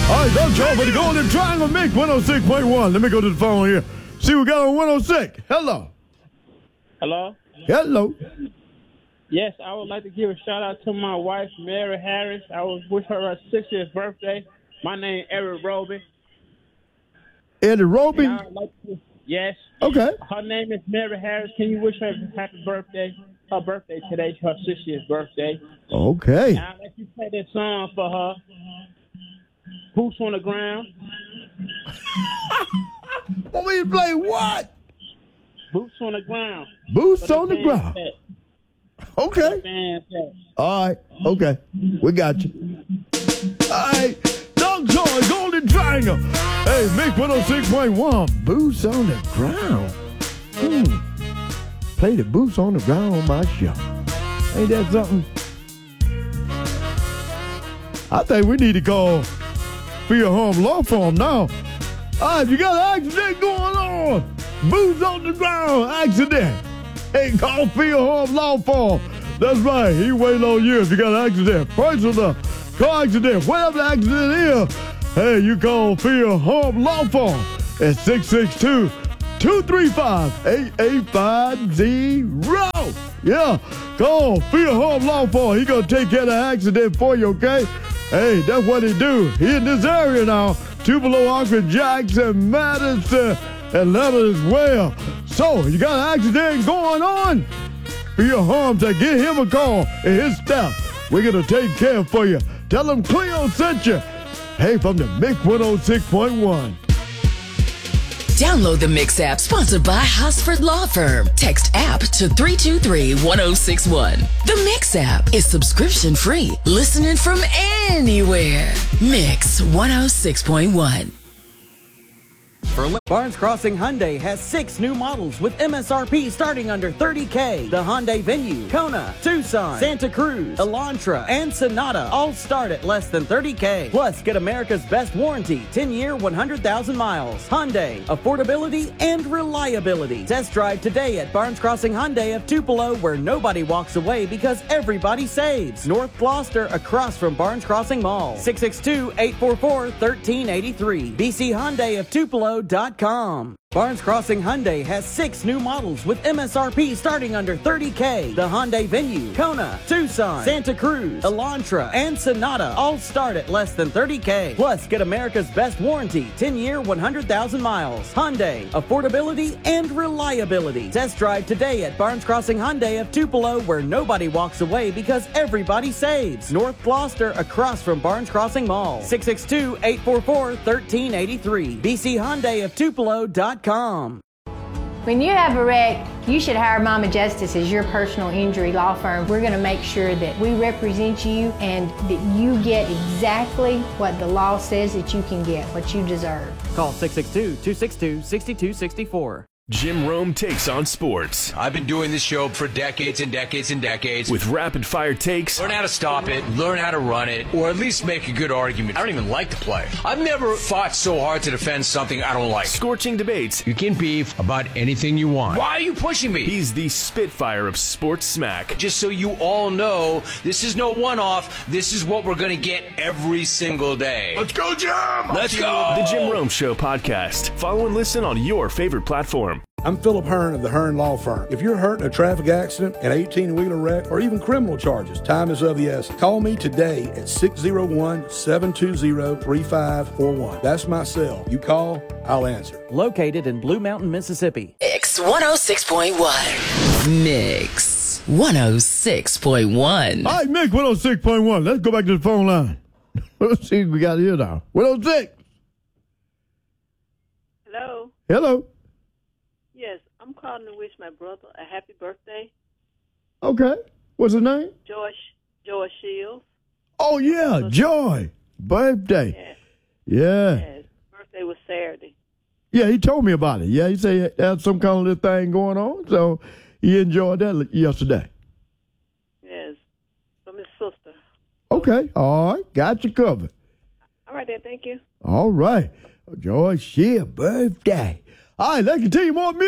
All right, that's all for the Golden Triangle Mix 106.1. Let me go to the phone here. See what we got on 106. Hello. Hello? Hello. Yes, I would like to give a shout out to my wife, Mary Harris. I was with her 60th birthday. My name is Eric Roby. Eddie Roby? Yes. Okay. Her name is Mary Harris. Can you wish her a happy birthday? Her birthday today, her 60th birthday. Okay. And I'd like to play that song for her. Boots on the ground. Want me to play what? Boots on the ground. Boots on the ground. Okay. All right. Okay. We got you. All right. Doug Joy, Golden Triangle. Hey, Mix 106.1. Boots on the ground. Play the Boots on the Ground on my show. Ain't that something? I think we need to call Field Home Law Firm now. All right, you got an accident going on. Boots on the ground, accident. Hey, call Field Home Law Firm. That's right. He waiting on you if you got an accident. Personal, car accident, whatever the accident is. Hey, you call Field Home Law Firm at 662-235-8850. Yeah, call Field Home Law Firm. He gonna take care of the accident for you, okay? Hey, that's what he do. He in this area now. Tupelo, Uncle Jackson, Madison, Atlanta as well. So, you got an accident going on? Field Home to give him a call and his staff. We're gonna take care for you. Tell him Cleo sent you. Hey, from the Mix 106.1. Download the Mix app sponsored by Hosford Law Firm. Text app to 323-1061. The Mix app is subscription free. Listening from anywhere. Mix 106.1. Barnes Crossing Hyundai has 6 new models with MSRP starting under $30K. The Hyundai Venue, Kona, Tucson, Santa Cruz, Elantra, and Sonata all start at less than $30K. Plus, get America's best warranty, 10-year, 100,000 miles. Hyundai, affordability and reliability. Test drive today at Barnes Crossing Hyundai of Tupelo, where nobody walks away because everybody saves. North Gloucester, across from Barnes Crossing Mall. 662-844-1383. BC Hyundai of Tupelo.com. Barnes Crossing Hyundai has 6 new models with MSRP starting under $30K. The Hyundai Venue, Kona, Tucson, Santa Cruz, Elantra, and Sonata all start at less than $30K. Plus, get America's best warranty, 10-year, 100,000 miles. Hyundai, affordability and reliability. Test drive today at Barnes Crossing Hyundai of Tupelo, where nobody walks away because everybody saves. North Gloucester, across from Barnes Crossing Mall. 662-844-1383. BC Hyundai of Tupelo.com. When you have a wreck, you should hire Mama Justice as your personal injury law firm. We're going to make sure that we represent you and that you get exactly what the law says that you can get, what you deserve. Call 662-262-6264. Jim Rome takes on sports. I've been doing this show for decades and decades and decades. With rapid-fire takes. Learn how to stop it, learn how to run it, or at least make a good argument. I don't even like the play. I've never fought so hard to defend something I don't like. Scorching debates. You can beef about anything you want. Why are you pushing me? He's the Spitfire of sports smack. Just so you all know, this is no one-off. This is what we're going to get every single day. Let's go, Jim! Let's go! The Jim Rome Show podcast. Follow and listen on your favorite platform. I'm Philip Hearn of the Hearn Law Firm. If you're hurt in a traffic accident, an 18-wheeler wreck, or even criminal charges, time is of the essence. Call me today at 601-720-3541. That's my cell. You call, I'll answer. Located in Blue Mountain, Mississippi. Mix 106.1. Mix 106.1. All right, Mix 106.1. Let's go back to the phone line. Let's see what we got here now. 106. Hello. Hello. Yes, I'm calling to wish my brother a happy birthday. Okay. What's his name? George Shields. Oh, yeah, Joy. Birthday. Yeah. His birthday was Saturday. Yeah, he told me about it. Yeah, he said he had some kind of little thing going on, so he enjoyed that yesterday. Yes, from his sister. Okay, all right, got you covered. All right, then, thank you. All right, Joy Shields, birthday. All right, let's continue more music.